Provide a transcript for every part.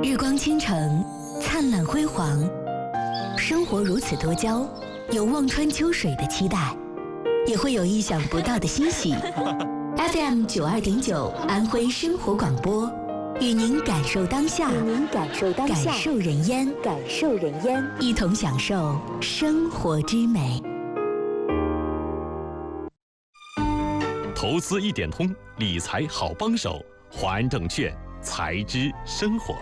日光倾城，灿烂辉煌，生活如此多娇，有望穿秋水的期待，也会有意想不到的欣喜。FM 92.9安徽生活广播，与您感受当下，感受人烟，一同享受生活之美。 投资一点通，理财好帮手，华安证券财知生活。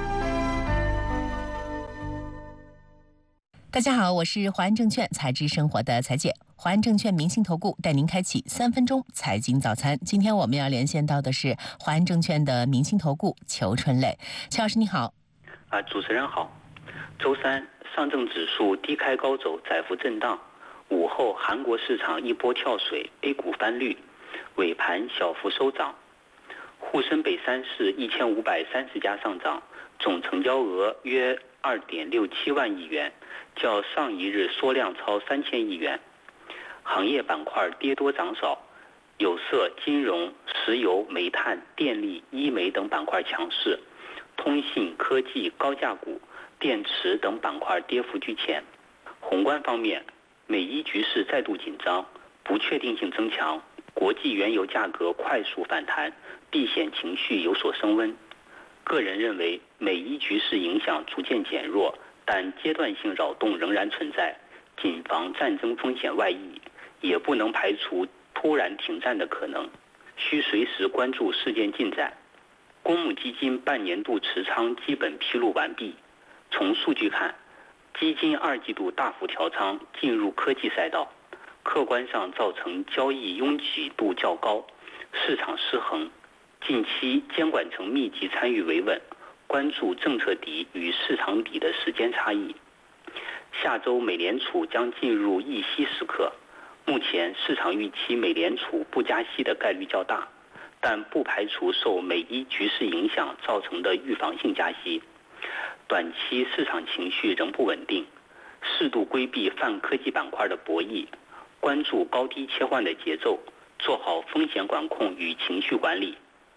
大家好，我是华安证券财知生活的财姐。华安证券明信投顾带您开启3分钟财经早餐。今天我们要连线到的是华安证券的明信投顾裘春磊。裘老师你好。 主持人好。周三上证指数低开高走，窄幅震荡。午后韩国市场一波跳水 ，A 股翻绿，尾盘小幅收涨。沪深北3市1530家上涨，总成交额约2.67万亿元，较上一日缩量超3000亿元。行业板块跌多涨少，有色、金融、石油、煤炭、电力、医煤等板块强势，通信、科技、高价股、电池等板块跌幅居前。宏观方面，美伊局势再度紧张，不确定性增强，国际原油价格快速反弹，避险情绪有所升温。个人认为，美伊局势影响逐渐减弱，但阶段性扰动仍然存在，谨防战争风险外溢，也不能排除突然停战的可能，需随时关注事件进展。公募基金半年度持仓基本披露完毕。从数据看，基金2季度大幅调仓进入科技赛道，客观上造成交易拥挤度较高，市场失衡。近期监管层密集参与维稳，关注政策底与市场底的时间差异。下周美联储将进入议息时刻，目前市场预期美联储不加息的概率较大，但不排除受美伊局势影响造成的预防性加息。短期市场情绪仍不稳定，适度规避泛科技板块的博弈，关注高低切换的节奏，做好风险管控与情绪管理。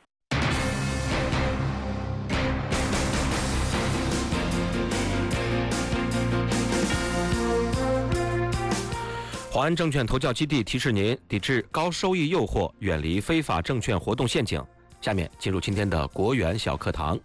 华安证券投教基地提示您：抵制高收益诱惑，远离非法证券活动陷阱。下面进入今天的国元小课堂。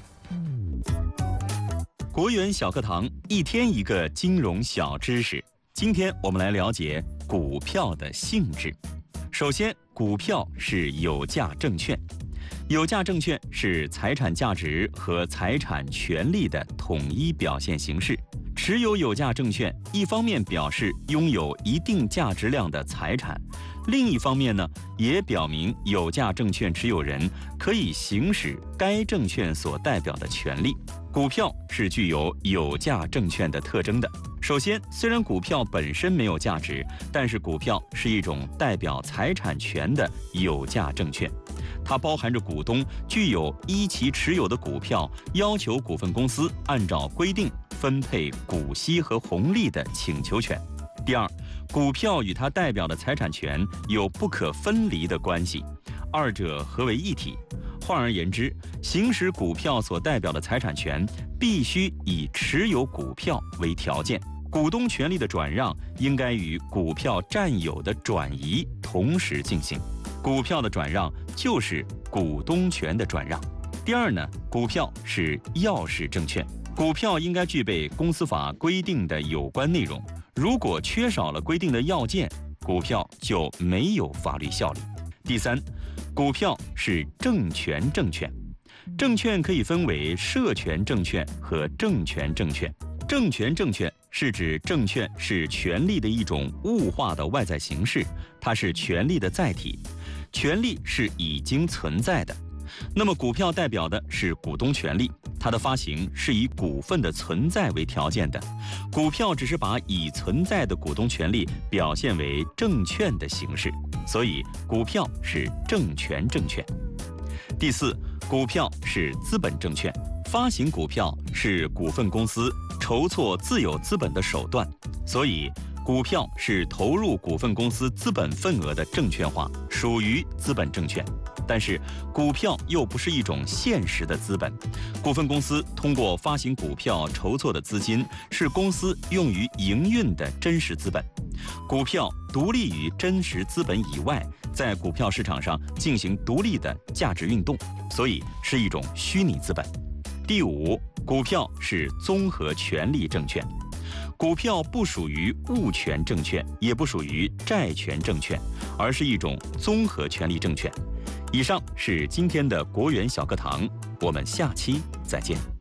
国元小课堂，一天一个金融小知识。今天我们来了解股票的性质。首先，股票是有价证券。有价证券是财产价值和财产权利的统一表现形式。持有有价证券，一方面表示拥有一定价值量的财产，另一方面呢，也表明有价证券持有人可以行使该证券所代表的权利。股票是具有有价证券的特征的。首先，虽然股票本身没有价值，但是股票是一种代表财产权的有价证券，它包含着股东具有依其持有的股票要求股份公司按照规定分配股息和红利的请求权。第二，股票与它代表的财产权有不可分离的关系，二者合为一体。换而言之，行使股票所代表的财产权必须以持有股票为条件，股东权利的转让应该与股票占有的转移同时进行。股票的转让就是股东权的转让。第二呢，股票是钥匙证券，股票应该具备公司法规定的有关内容，如果缺少了规定的要件，股票就没有法律效力。第三，股票是证权证券。证券可以分为社权证券和证权证券。证权证券是指证券是权利的一种物化的外在形式，它是权利的载体，权利是已经存在的。那么股票代表的是股东权利，它的发行是以股份的存在为条件的，股票只是把已存在的股东权利表现为证券的形式，所以股票是证权证券。第四，股票是资本证券，发行股票是股份公司筹措自有资本的手段，所以股票是投入股份公司资本份额的证券化，属于资本证券。但是，股票又不是一种现实的资本。股份公司通过发行股票筹措的资金，是公司用于营运的真实资本。股票独立于真实资本以外，在股票市场上进行独立的价值运动，所以是一种虚拟资本。第五，股票是综合权利证券。股票不属于物权证券，也不属于债权证券，而是一种综合权利证券。以上是今天的国元小课堂，我们下期再见。